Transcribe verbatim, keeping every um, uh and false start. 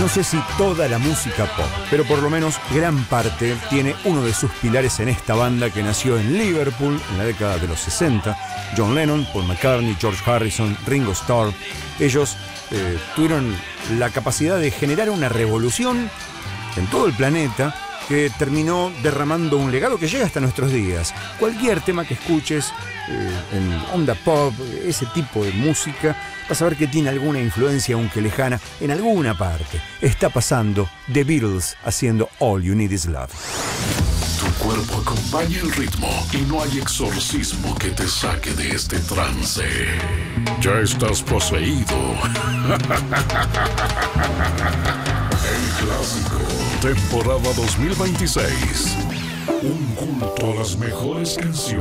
No sé si toda la música pop, pero por lo menos gran parte tiene uno de sus pilares en esta banda que nació en Liverpool en la década de los sesenta. John Lennon, Paul McCartney, George Harrison, Ringo Starr. Ellos eh, tuvieron la capacidad de generar una revolución en todo el planeta que terminó derramando un legado que llega hasta nuestros días. Cualquier tema que escuches eh, en onda pop, ese tipo de música, vas a ver que tiene alguna influencia, aunque lejana, en alguna parte. Está pasando The Beatles haciendo All You Need Is Love. Tu cuerpo acompaña el ritmo y no hay exorcismo que te saque de este trance. Ya estás poseído. El clásico, temporada dos mil veintiséis. Un culto a las mejores canciones.